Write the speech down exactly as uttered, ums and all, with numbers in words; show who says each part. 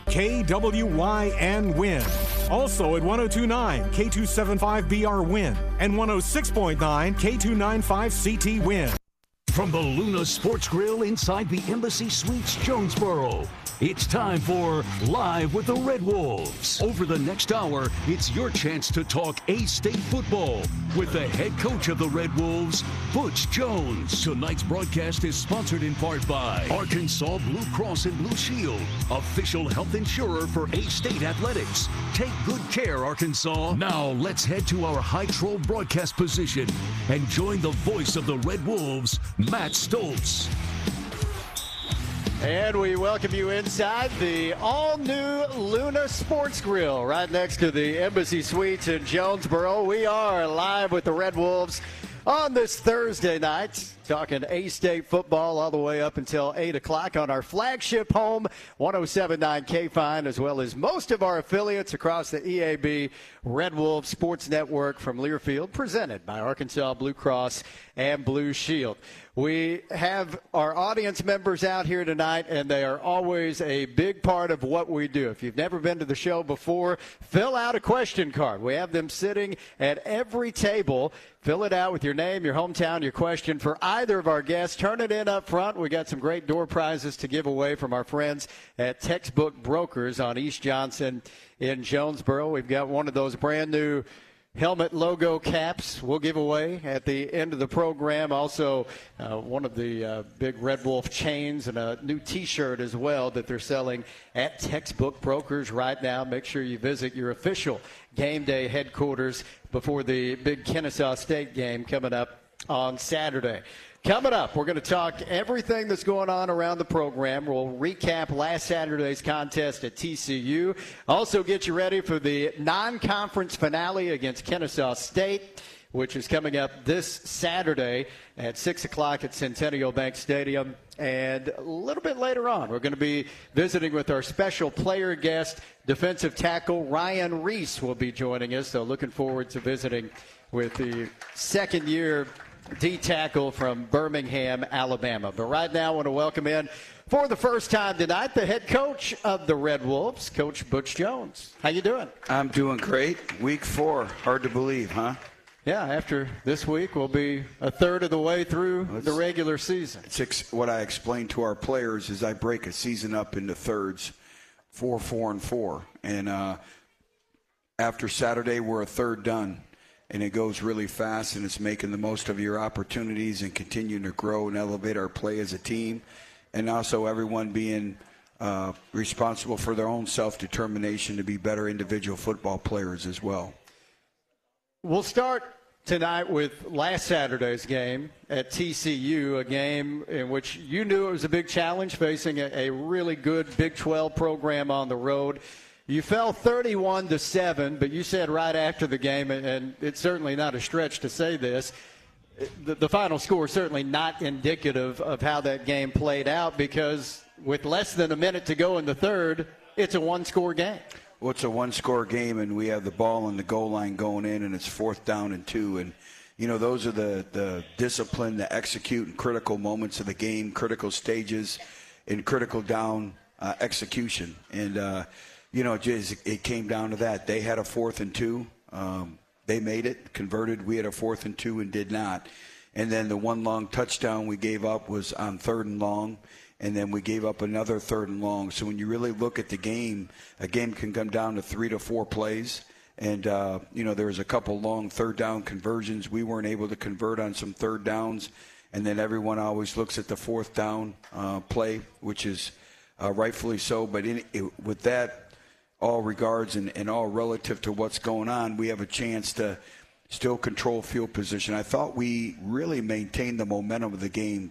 Speaker 1: K W Y N Win. Also at one oh two point nine K two seventy-five B R Win and one oh six point nine K two ninety-five C T Win.
Speaker 2: From the Luna Sports Grill inside the Embassy Suites, Jonesboro, it's time for Live with the Red Wolves. Over the next hour, it's your chance to talk A-State football with the head coach of the Red Wolves, Butch Jones. Tonight's broadcast is sponsored in part by Arkansas Blue Cross and Blue Shield, official health insurer for A-State athletics. Take good care, Arkansas. Now let's head to our high troll broadcast position and join the voice of the Red Wolves, Matt Stoltz.
Speaker 3: And we welcome you inside the all-new Luna Sports Grill right next to the Embassy Suites in Jonesboro. We are live with the Red Wolves on this Thursday night, talking A-State football all the way up until eight o'clock on our flagship home, one oh seven point nine K-Fine, as well as most of our affiliates across the E A B Red Wolves Sports Network from Learfield, presented by Arkansas Blue Cross and Blue Shield. We have our audience members out here tonight, and they are always a big part of what we do. If you've never been to the show before, fill out a question card. We have them sitting at every table. Fill it out with your name, your hometown, your question for either of our guests. Turn it in up front. We got some great door prizes to give away from our friends at Textbook Brokers on East Johnson in Jonesboro. We've got one of those brand new helmet logo caps we'll give away at the end of the program. Also, uh, one of the uh, big Red Wolf chains and a new T-shirt as well that they're selling at Textbook Brokers right now. Make sure you visit your official game day headquarters before the big Kennesaw State game coming up on Saturday. Coming up, we're going to talk everything that's going on around the program. We'll recap last Saturday's contest at T C U. Also get you ready for the non-conference finale against Kennesaw State, which is coming up this Saturday at six o'clock at Centennial Bank Stadium. And a little bit later on, we're going to be visiting with our special player guest, defensive tackle Ryan Reese will be joining us. So looking forward to visiting with the second-year D-tackle from Birmingham, Alabama. But right now I want to welcome in, for the first time tonight, the head coach of the Red Wolves, Coach Butch Jones. How you doing?
Speaker 4: I'm doing great. Week four. Hard to believe, huh?
Speaker 3: Yeah, after this week, we'll be a third of the way through well, the regular season.
Speaker 4: It's ex- what I explained to our players is I break a season up into thirds, four, four, and four. And uh, after Saturday, we're a third done. And it goes really fast, and it's making the most of your opportunities and continuing to grow and elevate our play as a team. And also everyone being uh, responsible for their own self-determination to be better individual football players as well.
Speaker 3: We'll start tonight with last Saturday's game at T C U, a game in which you knew it was a big challenge, facing a, a really good Big twelve program on the road. You fell thirty-one to seven, but you said right after the game, and it's certainly not a stretch to say this, the, the final score is certainly not indicative of how that game played out, because with less than a minute to go in the third, it's a one-score game.
Speaker 4: Well, it's a one-score game, and we have the ball on the goal line going in, and it's fourth down and two. And, you know, those are the, the discipline to execute in critical moments of the game, critical stages, in critical down uh, execution. And, uh, you know, it, just, it came down to that. They had a fourth and two. Um, they made it, converted. We had a fourth and two and did not. And then the one long touchdown we gave up was on third and long. And then we gave up another third and long. So when you really look at the game, a game can come down to three to four plays. And, uh, you know, there was a couple long third down conversions. We weren't able to convert on some third downs. And then everyone always looks at the fourth down uh, play, which is uh, rightfully so. But in, it, with that, all regards and, and all relative to what's going on, we have a chance to still control field position. I thought we really maintained the momentum of the game